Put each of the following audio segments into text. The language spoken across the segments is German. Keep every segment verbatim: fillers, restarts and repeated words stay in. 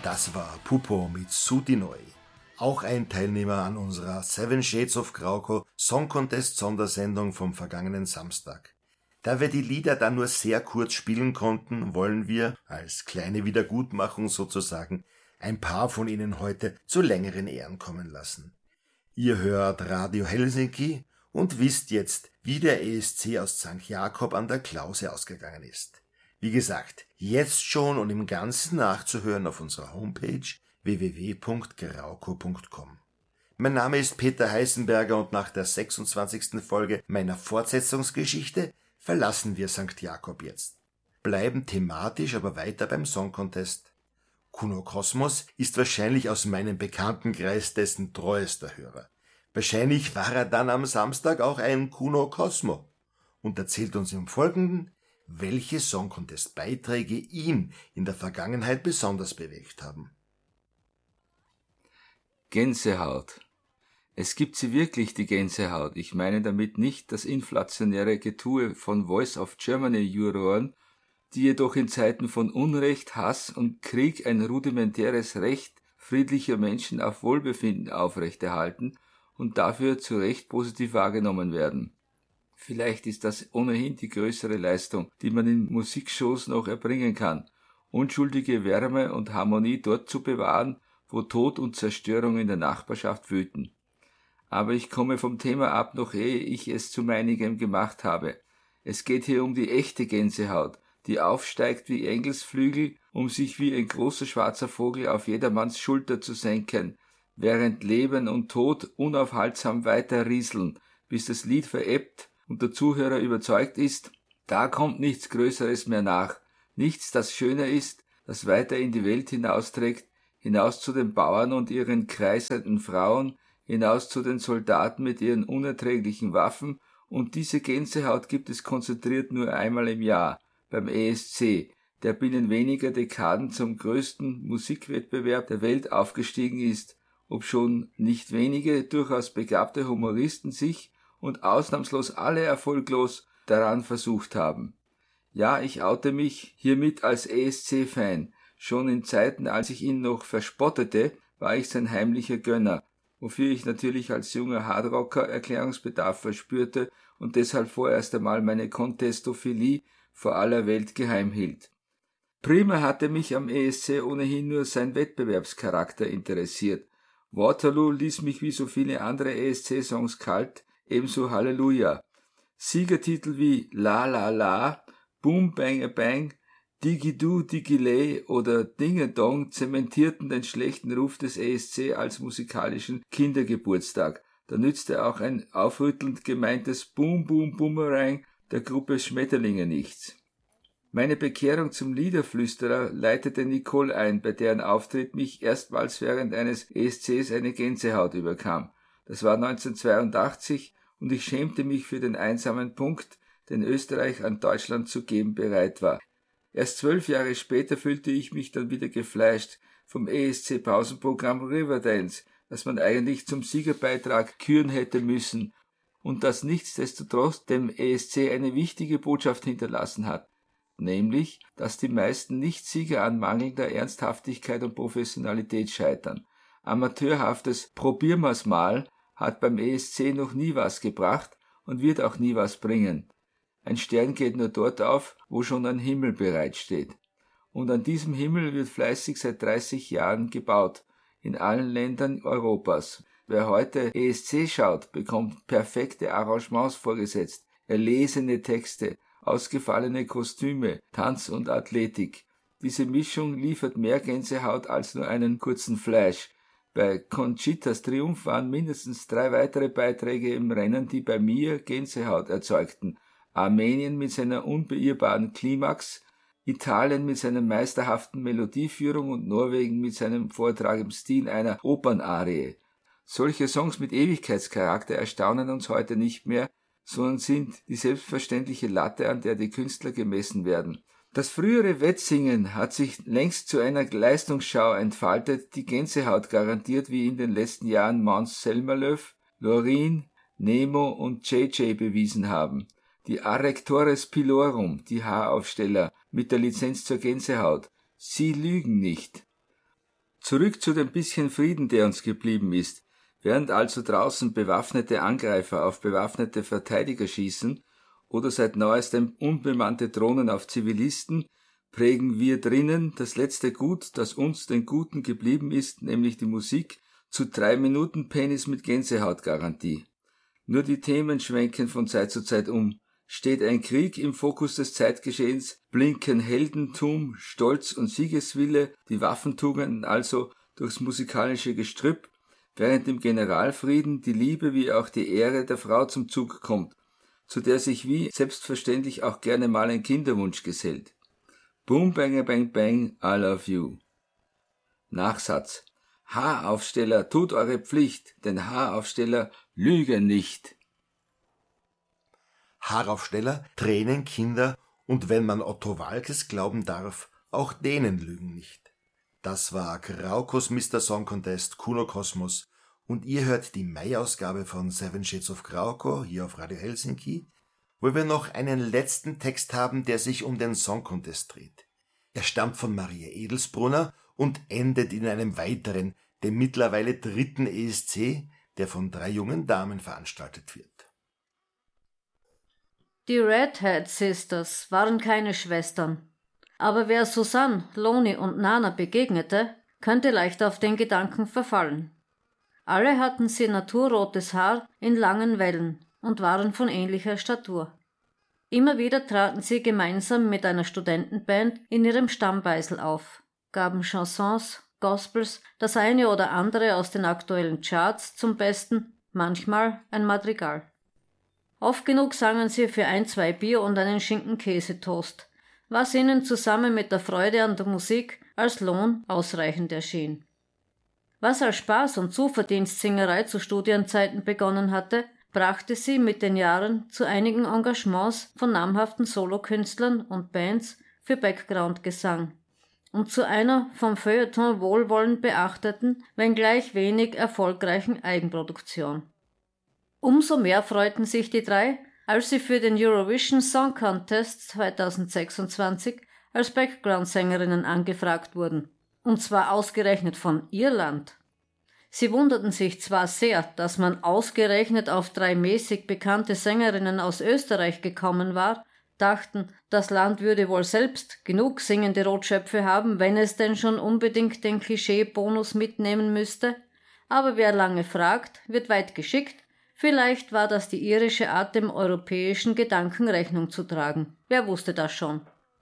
Das war Pupo mit Sudinoi. Auch ein Teilnehmer an unserer Seven Shades of Grauko Song Contest Sondersendung vom vergangenen Samstag. Da wir die Lieder dann nur sehr kurz spielen konnten, wollen wir, als kleine Wiedergutmachung sozusagen, ein paar von ihnen heute zu längeren Ehren kommen lassen. Ihr hört Radio Helsinki und wisst jetzt, wie der E S C aus Sankt Jakob an der Klause ausgegangen ist. Wie gesagt, jetzt schon und im Ganzen nachzuhören auf unserer Homepage w w w punkt grauko punkt com. Mein Name ist Peter Heißenberger und nach der sechsundzwanzigsten Folge meiner Fortsetzungsgeschichte verlassen wir Sankt Jakob jetzt. Bleiben thematisch aber weiter beim Song Contest. Kuno Kosmos ist wahrscheinlich aus meinem Bekanntenkreis dessen treuester Hörer. Wahrscheinlich war er dann am Samstag auch ein Kuno Kosmo und erzählt uns im Folgenden, welche Song Contest Beiträge ihn in der Vergangenheit besonders bewegt haben. Gänsehaut. Es gibt sie wirklich, die Gänsehaut. Ich meine damit nicht das inflationäre Getue von Voice of Germany-Juroren, die jedoch in Zeiten von Unrecht, Hass und Krieg ein rudimentäres Recht friedlicher Menschen auf Wohlbefinden aufrechterhalten und dafür zu Recht positiv wahrgenommen werden. Vielleicht ist das ohnehin die größere Leistung, die man in Musikshows noch erbringen kann, unschuldige Wärme und Harmonie dort zu bewahren, wo Tod und Zerstörung in der Nachbarschaft wüten. Aber ich komme vom Thema ab, noch ehe ich es zu meinigem gemacht habe. Es geht hier um die echte Gänsehaut, die aufsteigt wie Engelsflügel, um sich wie ein großer schwarzer Vogel auf jedermanns Schulter zu senken, während Leben und Tod unaufhaltsam weiter rieseln, bis das Lied verebbt und der Zuhörer überzeugt ist, da kommt nichts Größeres mehr nach, nichts, das schöner ist, das weiter in die Welt hinausträgt, hinaus zu den Bauern und ihren kreiselnden Frauen, hinaus zu den Soldaten mit ihren unerträglichen Waffen, und diese Gänsehaut gibt es konzentriert nur einmal im Jahr, beim E S C, der binnen weniger Dekaden zum größten Musikwettbewerb der Welt aufgestiegen ist, obschon nicht wenige durchaus begabte Humoristen sich und ausnahmslos alle erfolglos daran versucht haben. Ja, ich oute mich hiermit als E S C-Fan. Schon in Zeiten, als ich ihn noch verspottete, war ich sein heimlicher Gönner, wofür ich natürlich als junger Hardrocker Erklärungsbedarf verspürte und deshalb vorerst einmal meine Contestophilie vor aller Welt geheim hielt. Prima hatte mich am E S C ohnehin nur sein Wettbewerbscharakter interessiert. Waterloo ließ mich wie so viele andere E S C-Songs kalt, ebenso Halleluja. Siegertitel wie La La La, Boom Bang a Bang, Digi-Du, Digi-Lay oder Ding-a-Dong zementierten den schlechten Ruf des E S C als musikalischen Kindergeburtstag. Da nützte auch ein aufrüttelnd gemeintes Boom Boom Boomerang der Gruppe Schmetterlinge nichts. Meine Bekehrung zum Liederflüsterer leitete Nicole ein, bei deren Auftritt mich erstmals während eines E S Cs eine Gänsehaut überkam. Das war neunzehnhundertzweiundachtzig und ich schämte mich für den einsamen Punkt, den Österreich an Deutschland zu geben bereit war. Erst zwölf Jahre später fühlte ich mich dann wieder gefleischt vom E S C-Pausenprogramm Riverdance, das man eigentlich zum Siegerbeitrag küren hätte müssen und das nichtsdestotrotz dem E S C eine wichtige Botschaft hinterlassen hat, nämlich, dass die meisten Nichtsieger an mangelnder Ernsthaftigkeit und Professionalität scheitern. Amateurhaftes "Probieren wir's mal" hat beim E S C noch nie was gebracht und wird auch nie was bringen. Ein Stern geht nur dort auf, wo schon ein Himmel bereitsteht. Und an diesem Himmel wird fleißig seit dreißig Jahren gebaut, in allen Ländern Europas. Wer heute E S C schaut, bekommt perfekte Arrangements vorgesetzt, erlesene Texte, ausgefallene Kostüme, Tanz und Athletik. Diese Mischung liefert mehr Gänsehaut als nur einen kurzen Flash. Bei Conchitas Triumph waren mindestens drei weitere Beiträge im Rennen, die bei mir Gänsehaut erzeugten. Armenien mit seiner unbeirrbaren Klimax, Italien mit seiner meisterhaften Melodieführung und Norwegen mit seinem Vortrag im Stil einer Opernarie. Solche Songs mit Ewigkeitscharakter erstaunen uns heute nicht mehr, sondern sind die selbstverständliche Latte, an der die Künstler gemessen werden. Das frühere Wettsingen hat sich längst zu einer Leistungsschau entfaltet, die Gänsehaut garantiert, wie in den letzten Jahren Måns Zelmerlöw, Loreen, Nemo und J J bewiesen haben. Die Arrectores Pilorum, die Haaraufsteller, mit der Lizenz zur Gänsehaut. Sie lügen nicht. Zurück zu dem bisschen Frieden, der uns geblieben ist. Während also draußen bewaffnete Angreifer auf bewaffnete Verteidiger schießen oder seit neuestem unbemannte Drohnen auf Zivilisten, prägen wir drinnen das letzte Gut, das uns den Guten geblieben ist, nämlich die Musik, zu drei Minuten Pennies mit Gänsehautgarantie. Nur die Themen schwenken von Zeit zu Zeit um. Steht ein Krieg im Fokus des Zeitgeschehens, blinken Heldentum, Stolz und Siegeswille, die Waffentugenden also durchs musikalische Gestrüpp, während im Generalfrieden die Liebe wie auch die Ehre der Frau zum Zug kommt, zu der sich wie selbstverständlich auch gerne mal ein Kinderwunsch gesellt. Boom, bang, bang, bang, I love you. Nachsatz. Haaraufsteller, tut eure Pflicht, denn Haaraufsteller lügen nicht. Haaraufsteller, Tränen, Kinder und wenn man Otto Waalkes glauben darf, auch denen lügen nicht. Das war Kraukos Mister Song Contest Kuno Kosmos und ihr hört die Mai-Ausgabe von Seven Shades of Krauko hier auf Radio Helsinki, wo wir noch einen letzten Text haben, der sich um den Song Contest dreht. Er stammt von Maria Edelsbrunner und endet in einem weiteren, dem mittlerweile dritten E S C, der von drei jungen Damen veranstaltet wird. Die Redhead Sisters waren keine Schwestern. Aber wer Susanne, Loni und Nana begegnete, könnte leicht auf den Gedanken verfallen. Alle hatten sie naturrotes Haar in langen Wellen und waren von ähnlicher Statur. Immer wieder traten sie gemeinsam mit einer Studentenband in ihrem Stammbeisel auf, gaben Chansons, Gospels, das eine oder andere aus den aktuellen Charts zum Besten, manchmal ein Madrigal. Oft genug sangen sie für ein, zwei Bier und einen Schinken-Käse-Toast, was ihnen zusammen mit der Freude an der Musik als Lohn ausreichend erschien. Was als Spaß und Zuverdienstsingerei zu Studienzeiten begonnen hatte, brachte sie mit den Jahren zu einigen Engagements von namhaften Solokünstlern und Bands für Background-Gesang und zu einer vom Feuilleton wohlwollend beachteten, wenngleich wenig erfolgreichen Eigenproduktion. Umso mehr freuten sich die drei, als sie für den Eurovision Song Contest zweitausendsechsundzwanzig als Background-Sängerinnen angefragt wurden, und zwar ausgerechnet von Irland. Sie wunderten sich zwar sehr, dass man ausgerechnet auf drei mäßig bekannte Sängerinnen aus Österreich gekommen war, dachten, das Land würde wohl selbst genug singende Rotschöpfe haben, wenn es denn schon unbedingt den Klischee-Bonus mitnehmen müsste, aber wer lange fragt, wird weit geschickt. Vielleicht war das die irische Art, dem europäischen Gedanken Rechnung zu tragen. Wer wusste das schon?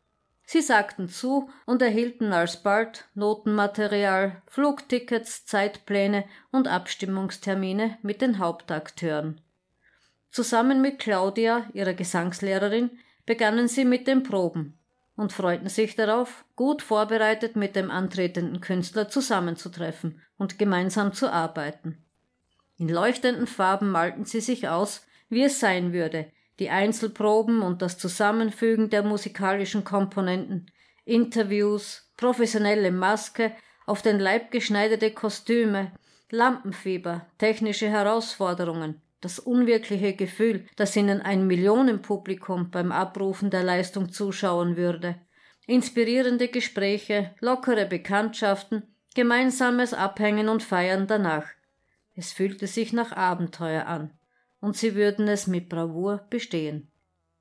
Sie sagten zu und erhielten alsbald Notenmaterial, Flugtickets, Zeitpläne und Abstimmungstermine mit den Hauptakteuren. Zusammen mit Claudia, ihrer Gesangslehrerin, begannen sie mit den Proben und freuten sich darauf, gut vorbereitet mit dem antretenden Künstler zusammenzutreffen und gemeinsam zu arbeiten. In leuchtenden Farben malten sie sich aus, wie es sein würde, die Einzelproben und das Zusammenfügen der musikalischen Komponenten, Interviews, professionelle Maske, auf den Leib geschneiderte Kostüme, Lampenfieber, technische Herausforderungen, das unwirkliche Gefühl, dass ihnen ein Millionenpublikum beim Abrufen der Leistung zuschauen würde, inspirierende Gespräche, lockere Bekanntschaften, gemeinsames Abhängen und Feiern danach. Es fühlte sich nach Abenteuer an, und sie würden es mit Bravour bestehen.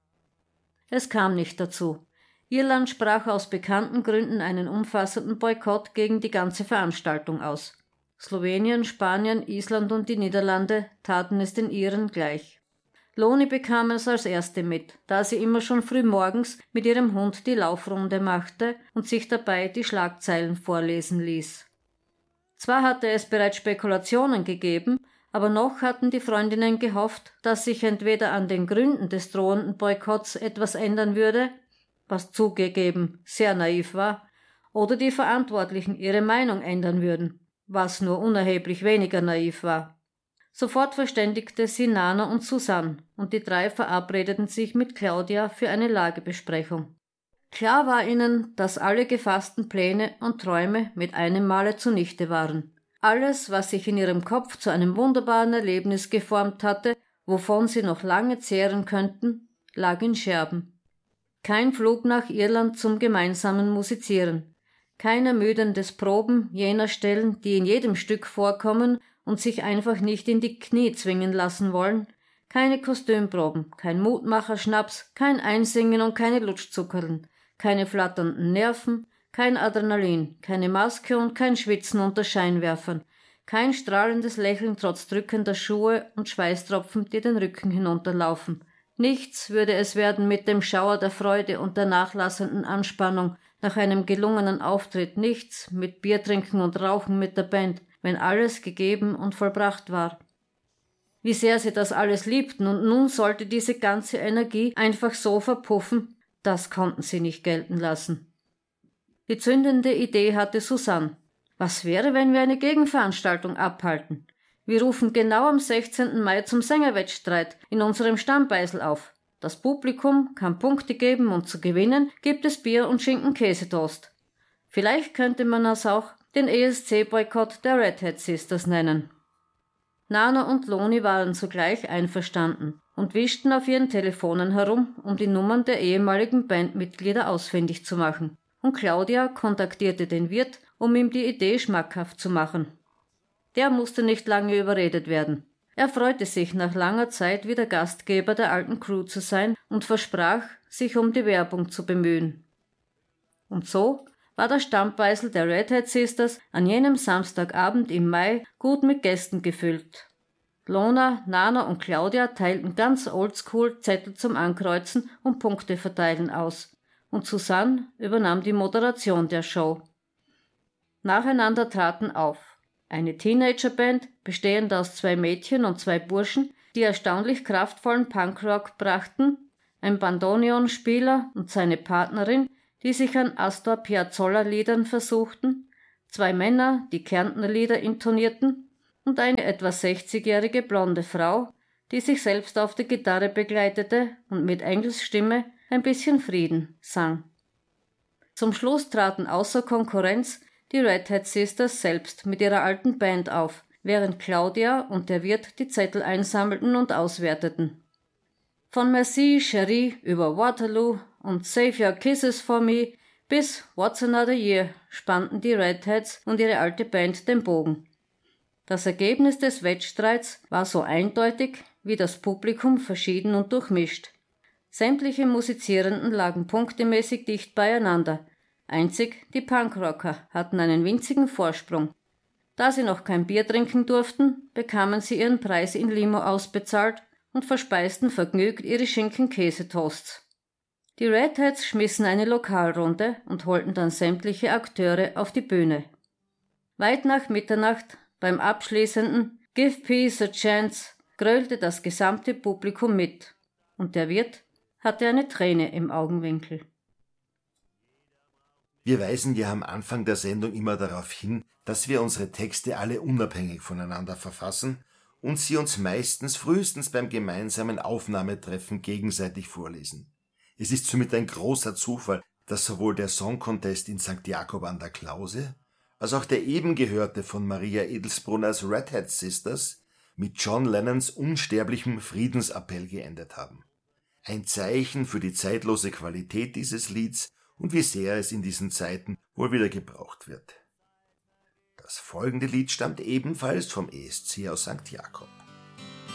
Es kam nicht dazu. Irland sprach aus bekannten Gründen einen umfassenden Boykott gegen die ganze Veranstaltung aus. Slowenien, Spanien, Island und die Niederlande taten es den Iren gleich. Loni bekam es als erste mit, da sie immer schon früh morgens mit ihrem Hund die Laufrunde machte und sich dabei die Schlagzeilen vorlesen ließ. Zwar hatte es bereits Spekulationen gegeben, aber noch hatten die Freundinnen gehofft, dass sich entweder an den Gründen des drohenden Boykotts etwas ändern würde, was zugegeben sehr naiv war, oder die Verantwortlichen ihre Meinung ändern würden, was nur unerheblich weniger naiv war. Sofort verständigte sie Nana und Susanne, und die drei verabredeten sich mit Claudia für eine Lagebesprechung. Klar war ihnen, dass alle gefassten Pläne und Träume mit einem Male zunichte waren. Alles, was sich in ihrem Kopf zu einem wunderbaren Erlebnis geformt hatte, wovon sie noch lange zehren könnten, lag in Scherben. Kein Flug nach Irland zum gemeinsamen Musizieren. kein ermüdendes Proben jener Stellen, die in jedem Stück vorkommen und sich einfach nicht in die Knie zwingen lassen wollen, keine Kostümproben, kein Mutmacherschnaps, kein Einsingen und keine Lutschzuckerln, keine flatternden Nerven, kein Adrenalin, keine Maske und kein Schwitzen unter Scheinwerfern, kein strahlendes Lächeln trotz drückender Schuhe und Schweißtropfen, die den Rücken hinunterlaufen. Nichts würde es werden mit dem Schauer der Freude und der nachlassenden Anspannung nach einem gelungenen Auftritt, nichts mit Biertrinken und Rauchen mit der Band, wenn alles gegeben und vollbracht war. Wie sehr sie das alles liebten, und nun sollte diese ganze Energie einfach so verpuffen, das konnten sie nicht gelten lassen. Die zündende Idee hatte Susanne. Was wäre, wenn wir eine Gegenveranstaltung abhalten? Wir rufen genau am sechzehnten Mai zum Sängerwettstreit in unserem Stammbeisel auf. Das Publikum kann Punkte geben und zu gewinnen gibt es Bier und Schinken-Käsetoast. Vielleicht könnte man das auch den E S C-Boykott der Redhead Sisters nennen. Nana und Loni waren zugleich einverstanden und wischten auf ihren Telefonen herum, um die Nummern der ehemaligen Bandmitglieder ausfindig zu machen. Und Claudia kontaktierte den Wirt, um ihm die Idee schmackhaft zu machen. Der musste nicht lange überredet werden. Er freute sich, nach langer Zeit wieder Gastgeber der alten Crew zu sein und versprach, sich um die Werbung zu bemühen. Und so war der Stammbeisel der Redhead Sisters an jenem Samstagabend im Mai gut mit Gästen gefüllt. Lona, Nana und Claudia teilten ganz oldschool Zettel zum Ankreuzen und Punkte verteilen aus, und Susanne übernahm die Moderation der Show. Nacheinander traten auf eine Teenagerband, bestehend aus zwei Mädchen und zwei Burschen, die erstaunlich kraftvollen Punkrock brachten, ein Bandoneonspieler und seine Partnerin, die sich an Astor Piazzolla-Liedern versuchten, zwei Männer, die Kärntner Lieder intonierten, und eine etwa sechzigjährige blonde Frau, die sich selbst auf der Gitarre begleitete und mit Engelsstimme ein bisschen Frieden sang. Zum Schluss traten außer Konkurrenz die Redhead Sisters selbst mit ihrer alten Band auf, während Claudia und der Wirt die Zettel einsammelten und auswerteten. Von Merci, Cherie über Waterloo und Save Your Kisses for Me bis What's Another Year spannten die Redheads und ihre alte Band den Bogen. Das Ergebnis des Wettstreits war so eindeutig wie das Publikum verschieden und durchmischt. Sämtliche Musizierenden lagen punktemäßig dicht beieinander. Einzig die Punkrocker hatten einen winzigen Vorsprung. Da sie noch kein Bier trinken durften, bekamen sie ihren Preis in Limo ausbezahlt und verspeisten vergnügt ihre Schinken-Käsetoasts. Die Redheads schmissen eine Lokalrunde und holten dann sämtliche Akteure auf die Bühne. Weit nach Mitternacht, beim abschließenden Give Peace a Chance, grölte das gesamte Publikum mit, und der Wirt hatte eine Träne im Augenwinkel. Wir weisen ja am Anfang der Sendung immer darauf hin, dass wir unsere Texte alle unabhängig voneinander verfassen und sie uns meistens frühestens beim gemeinsamen Aufnahmetreffen gegenseitig vorlesen. Es ist somit ein großer Zufall, dass sowohl der Song Contest in Sankt Jakob an der Klause als auch der eben gehörte von Maria Edelsbrunners Redhead Sisters mit John Lennons unsterblichem Friedensappell geendet haben. Ein Zeichen für die zeitlose Qualität dieses Lieds und wie sehr es in diesen Zeiten wohl wieder gebraucht wird. Das folgende Lied stammt ebenfalls vom E S C aus Sankt Jakob.